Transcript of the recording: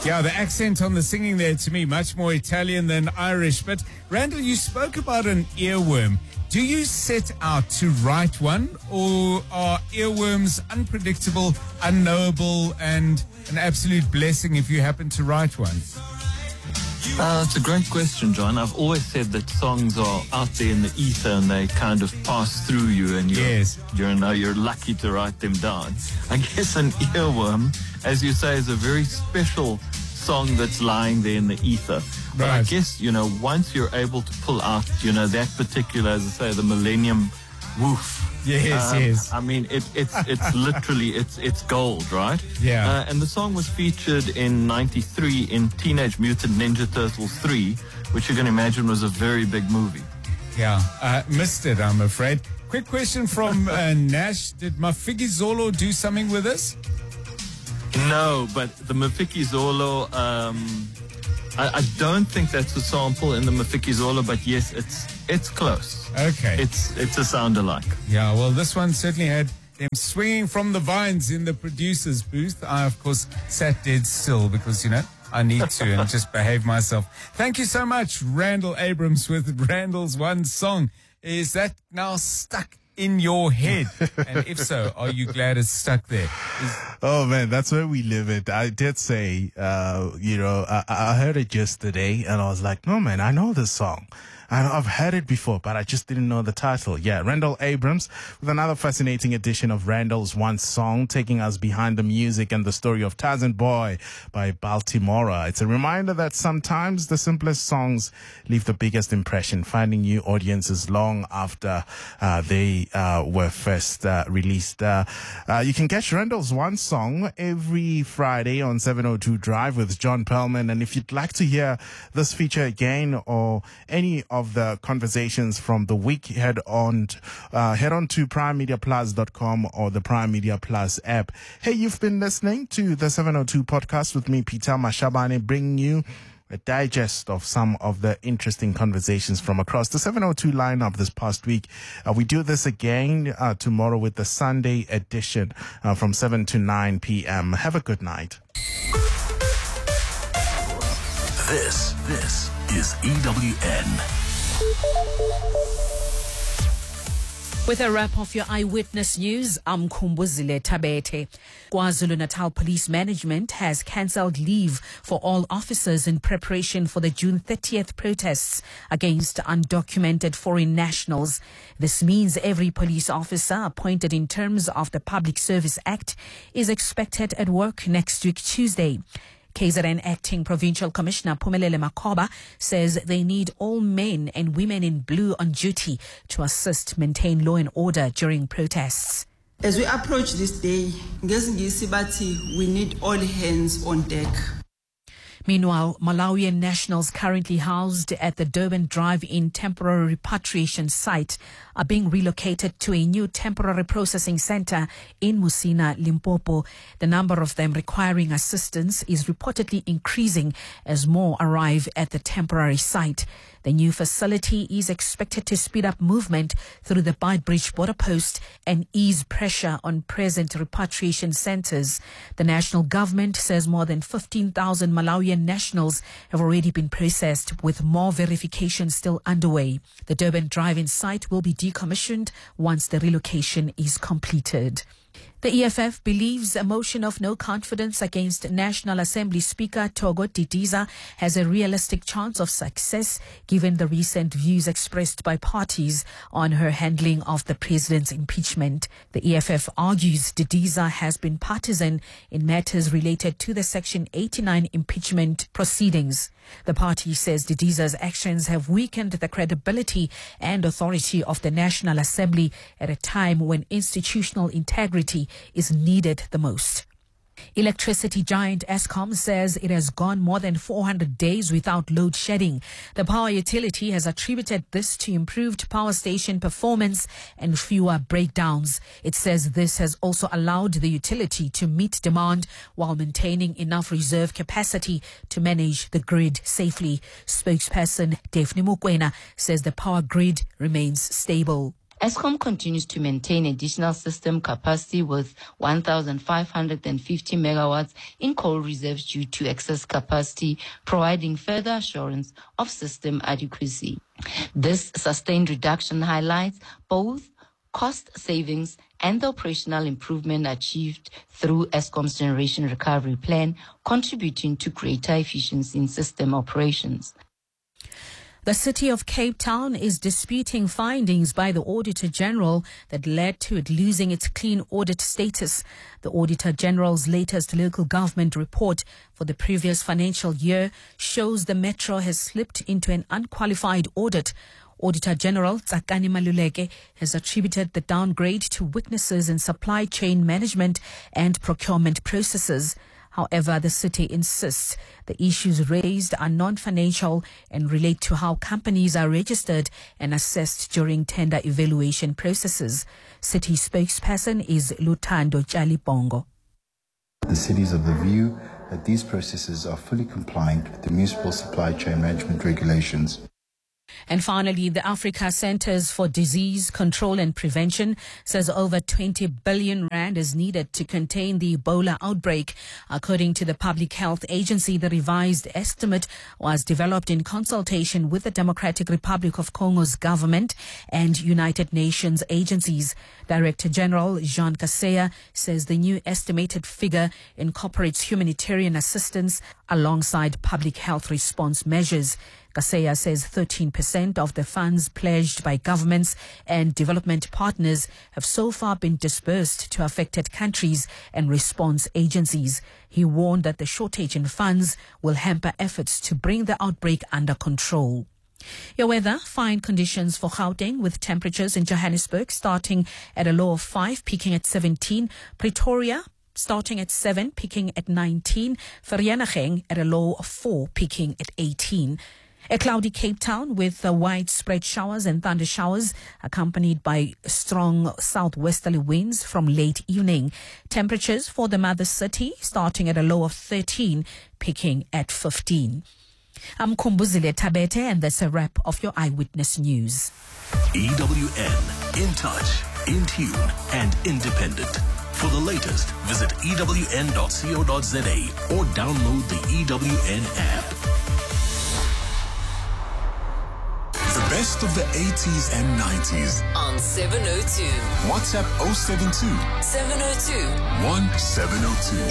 Yeah, the accent on the singing there to me, much more Italian than Irish. But Randall, you spoke about an earworm. Do you set out to write one, or are earworms unpredictable, unknowable, and an absolute blessing if you happen to write one? It's a great question, John. I've always said that songs are out there in the ether and they kind of pass through you, and you're lucky to write them down. I guess an earworm, as you say, is a very special song that's lying there in the ether. But I guess, once you're able to pull out, that particular, as I say, the Millennium Woof. Yes. I mean, it's literally, it's gold, right? Yeah. And the song was featured in 93 in Teenage Mutant Ninja Turtles 3, which you can imagine was a very big movie. Yeah, missed it, I'm afraid. Quick question from Nash. Did Mafikizolo do something with us? No, but the Mafikizolo, I don't think that's a sample in the Mafikizolo, but yes, it's close. Okay. It's a sound alike. Yeah, well, this one certainly had them swinging from the vines in the producer's booth. I, of course, sat dead still because, I need to and just behave myself. Thank you so much, Randall Abrams with Randall's One Song. Is that now stuck in your head? And if so, are you glad it's stuck there? Oh man, that's where we live it. I did say, I heard it yesterday and I was like, no man, I know this song. I've heard it before, but I just didn't know the title. Yeah, Randall Abrams with another fascinating edition of Randall's One Song, taking us behind the music and the story of Tarzan Boy by Baltimora. It's a reminder that sometimes the simplest songs leave the biggest impression, finding new audiences long after they were first released. You can catch Randall's One Song every Friday on 702 Drive with John Perlman. And if you'd like to hear this feature again or any of the conversations from the week, head on to primemediaplus.com or the Prime Media Plus app. Hey, you've been listening to the 702 podcast with me, Peter Mashabane, bringing you a digest of some of the interesting conversations from across the 702 lineup this past week. We do this again tomorrow with the Sunday edition from 7 to 9 p.m. Have a good night. This is EWN. With a wrap of your eyewitness news, I'm Kumbuzile Tabete. KwaZulu-Natal Police Management has cancelled leave for all officers in preparation for the June 30th protests against undocumented foreign nationals. This means every police officer appointed in terms of the Public Service Act is expected at work next week, Tuesday. KZN Acting Provincial Commissioner Phumelele Makhoba says they need all men and women in blue on duty to assist maintain law and order during protests. As we approach this day, we need all hands on deck. Meanwhile, Malawian nationals currently housed at the Durban Drive-In temporary repatriation site are being relocated to a new temporary processing center in Musina, Limpopo. The number of them requiring assistance is reportedly increasing as more arrive at the temporary site. The new facility is expected to speed up movement through the Beitbridge border post and ease pressure on present repatriation centers. The national government says more than 15,000 Malawian nationals have already been processed, with more verification still underway. The Durban Drive-In site will be decommissioned once the relocation is completed. The EFF believes a motion of no confidence against National Assembly Speaker Togo Didiza has a realistic chance of success, given the recent views expressed by parties on her handling of the president's impeachment. The EFF argues Didiza has been partisan in matters related to the Section 89 impeachment proceedings. The party says Didiza's actions have weakened the credibility and authority of the National Assembly at a time when institutional integrity is needed the most. Electricity giant Eskom says it has gone more than 400 days without load shedding. The power utility has attributed this to improved power station performance and fewer breakdowns. It says this has also allowed the utility to meet demand while maintaining enough reserve capacity to manage the grid safely. Spokesperson Daphne Mukwena says the power grid remains stable. Eskom continues to maintain additional system capacity with 1,550 megawatts in coal reserves due to excess capacity, providing further assurance of system adequacy. This sustained reduction highlights both cost savings and the operational improvement achieved through Eskom's Generation Recovery Plan, contributing to greater efficiency in system operations. The City of Cape Town is disputing findings by the Auditor General that led to it losing its clean audit status. The Auditor General's latest local government report for the previous financial year shows the Metro has slipped into an unqualified audit. Auditor General Tsakani Maluleke has attributed the downgrade to weaknesses in supply chain management and procurement processes. However, the city insists the issues raised are non-financial and relate to how companies are registered and assessed during tender evaluation processes. City spokesperson is Lutando Jalibongo. The city is of the view that these processes are fully compliant with the municipal supply chain management regulations. And finally, the Africa Centers for Disease Control and Prevention says over 20 billion rand is needed to contain the Ebola outbreak. According to the Public Health Agency, the revised estimate was developed in consultation with the Democratic Republic of Congo's government and United Nations agencies. Director General Jean Kaseya says the new estimated figure incorporates humanitarian assistance alongside public health response measures. Kaseya says 13% of the funds pledged by governments and development partners have so far been disbursed to affected countries and response agencies. He warned that the shortage in funds will hamper efforts to bring the outbreak under control. Your weather, fine conditions for Gauteng with temperatures in Johannesburg starting at a low of 5, peaking at 17. Pretoria starting at 7, peaking at 19. Vereeniging at a low of 4, peaking at 18. A cloudy Cape Town with widespread showers and thunder showers accompanied by strong southwesterly winds from late evening. Temperatures for the mother city starting at a low of 13, peaking at 15. I'm Kumbuzile Tabete, and that's a wrap of your Eyewitness News. EWN, in touch, in tune, and independent. For the latest, visit ewn.co.za or download the EWN app. The best of the 80s and 90s. On 702. WhatsApp 072 702 1702.